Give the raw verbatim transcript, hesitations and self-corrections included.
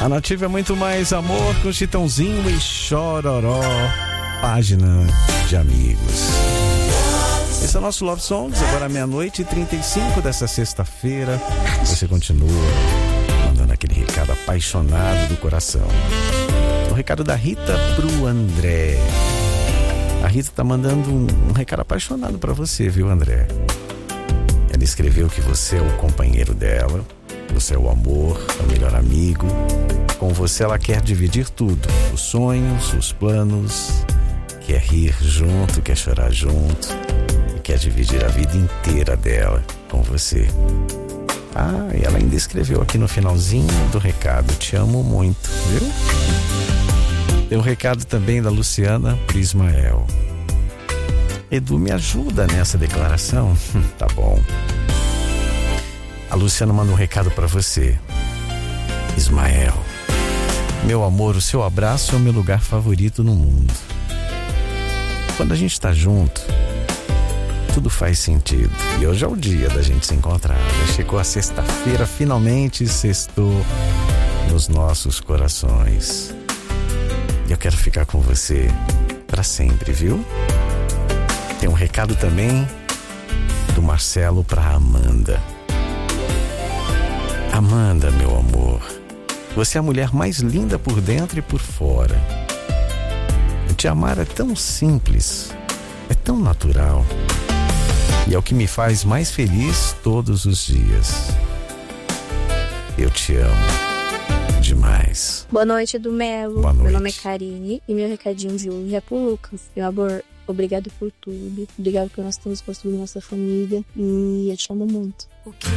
A Nativa é muito mais amor com Chitãozinho e Chororó. Página de amigos. Esse é o nosso Love Songs, agora meia-noite e trinta e cinco dessa sexta-feira. Você continua mandando aquele recado apaixonado do coração. O recado da Rita pro André. A Rita tá mandando um, um recado apaixonado pra você, viu, André? Ela escreveu que você é o companheiro dela, você é o amor, é o melhor amigo. Com você ela quer dividir tudo, os sonhos, os planos, quer rir junto, quer chorar junto e quer dividir a vida inteira dela com você. Ah, e ela ainda escreveu aqui no finalzinho do recado: te amo muito, viu? Tem um recado também da Luciana pro Ismael. Edu, me ajuda nessa declaração? Tá bom. A Luciana manda um recado pra você. Ismael, meu amor, o seu abraço é o meu lugar favorito no mundo. Quando a gente tá junto, tudo faz sentido. E hoje é o dia da gente se encontrar. Já chegou a sexta-feira, finalmente sextou nos nossos corações. E eu quero ficar com você pra sempre, viu? Tem um recado também do Marcelo pra Amanda. Amanda, meu amor, você é a mulher mais linda por dentro e por fora. Te amar é tão simples, é tão natural. E é o que me faz mais feliz todos os dias. Eu te amo demais. Boa noite, do Melo. Boa noite. Meu nome é Karine e meu recadinho de hoje é pro Lucas. Meu amor, obrigado por tudo. Obrigado por nós termos construído nossa família. E eu te amo muito.